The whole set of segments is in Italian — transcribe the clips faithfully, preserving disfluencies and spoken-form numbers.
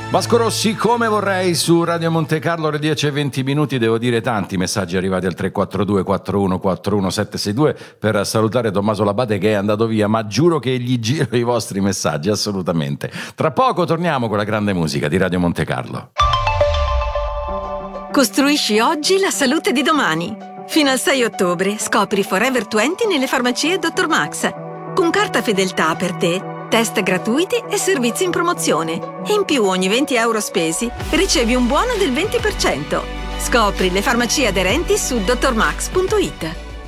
Vasco Rossi, come vorrei, su Radio Monte Carlo, alle dieci e venti minuti. Devo dire tanti messaggi arrivati al tre quattro due quattro uno quattro uno sette sei due per salutare Tommaso Labate che è andato via, ma giuro che gli giro i vostri messaggi, assolutamente. Tra poco torniamo con la grande musica di Radio Monte Carlo. Costruisci oggi la salute di domani. Fino al sei ottobre scopri Forever venti nelle farmacie dottor Max. Con carta fedeltà per te, test gratuiti e servizi in promozione. E in più ogni venti euro spesi ricevi un buono del venti per cento. Scopri le farmacie aderenti su dottor max punto it.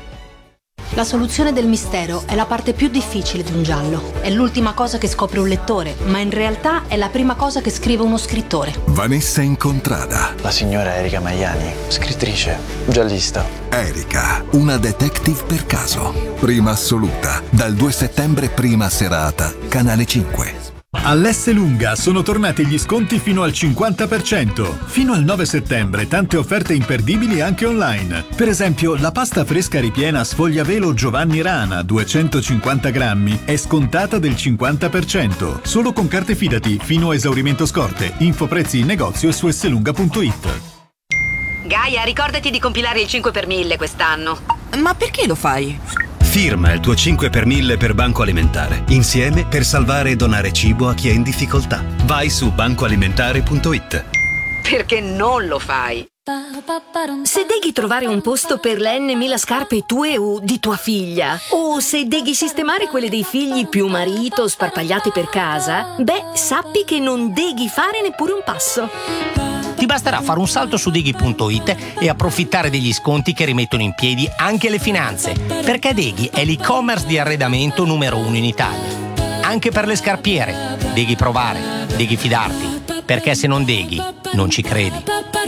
La soluzione del mistero è la parte più difficile di un giallo. È l'ultima cosa che scopre un lettore, ma in realtà è la prima cosa che scrive uno scrittore. Vanessa Incontrada. La signora Erika Maiani, scrittrice, giallista. Erika, una detective per caso. Prima assoluta, dal due settembre, prima serata, Canale cinque. All'Esselunga sono tornati gli sconti fino al cinquanta per cento. Fino al nove settembre tante offerte imperdibili anche online. Per esempio la pasta fresca ripiena sfogliavelo Giovanni Rana duecentocinquanta grammi è scontata del cinquanta per cento. Solo con carte Fidati fino a esaurimento scorte. Info prezzi in negozio e su esselunga punto it. Gaia, ricordati di compilare il cinque per mille quest'anno. Ma perché lo fai? Firma il tuo cinque per mille per Banco Alimentare. Insieme per salvare e donare cibo a chi è in difficoltà. Vai su banco alimentare punto it. Perché non lo fai? Se deghi trovare un posto per le n mila scarpe tue o di tua figlia, o se deghi sistemare quelle dei figli più marito sparpagliate per casa, beh, sappi che non deghi fare neppure un passo. Ti basterà fare un salto su Deghi punto it e approfittare degli sconti che rimettono in piedi anche le finanze, perché Deghi è l'e-commerce di arredamento numero uno in Italia. Anche per le scarpiere, Deghi provare, Deghi fidarti, perché se non Deghi, non ci credi.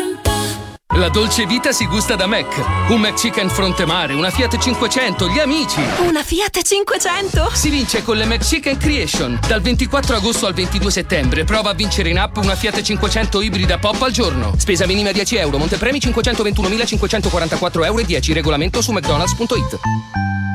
La dolce vita si gusta da Mac. Un McChicken fronte mare, una Fiat cinquecento, gli amici. Una Fiat cinquecento? Si vince con le McChicken Creation. Dal ventiquattro agosto al ventidue settembre prova a vincere in app una Fiat cinquecento ibrida pop al giorno. Spesa minima dieci euro, montepremi cinquecentoventunomilacinquecentoquarantaquattro euro e dieci. Regolamento su mcdonalds punto it.